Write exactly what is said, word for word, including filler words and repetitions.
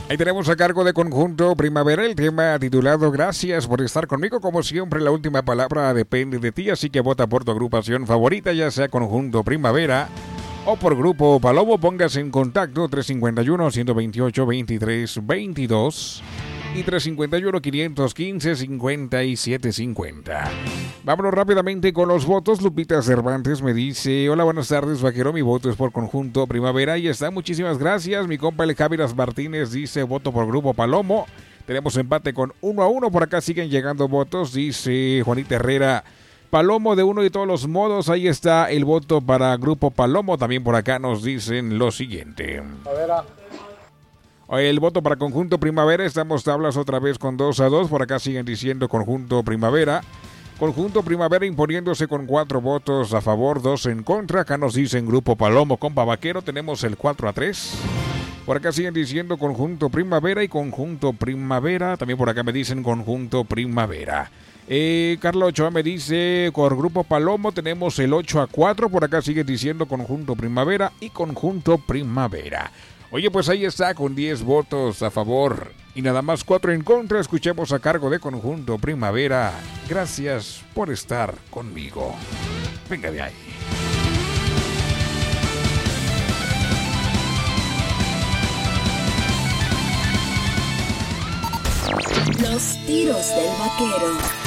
Ahí tenemos a cargo de Conjunto Primavera el tema titulado Gracias por estar conmigo. Como siempre, la última palabra depende de ti, así que vota por tu agrupación favorita, ya sea Conjunto Primavera o por Grupo Palomo. Póngase en contacto tres cinco uno, uno dos ocho, veintitrés veintidós y tres cinco uno, cinco uno cinco, cinco siete cinco cero. Vámonos rápidamente con los votos. Lupita Cervantes me dice: hola, buenas tardes, vaquero, mi voto es por Conjunto Primavera. Ahí está, muchísimas gracias. Mi compa el Javier Martínez dice voto por Grupo Palomo. Tenemos empate con uno a uno, por acá siguen llegando votos. Dice Juanita Herrera: Palomo de uno y todos los modos. Ahí está el voto para Grupo Palomo. También por acá nos dicen lo siguiente. A ver, a... El voto para Conjunto Primavera, estamos tablas otra vez con dos a dos, por acá siguen diciendo Conjunto Primavera. Conjunto Primavera imponiéndose con cuatro votos a favor, dos en contra. Acá nos dicen Grupo Palomo, compa vaquero, tenemos el cuatro a tres. Por acá siguen diciendo Conjunto Primavera y Conjunto Primavera. También por acá me dicen Conjunto Primavera. Eh, Carlos Ochoa me dice, con Grupo Palomo tenemos el ocho a cuatro. Por acá siguen diciendo Conjunto Primavera y Conjunto Primavera. Oye, pues ahí está, con diez votos a favor y nada más cuatro en contra. Escuchemos a cargo de Conjunto Primavera. Gracias por estar conmigo. Venga de ahí. Los tiros del vaquero.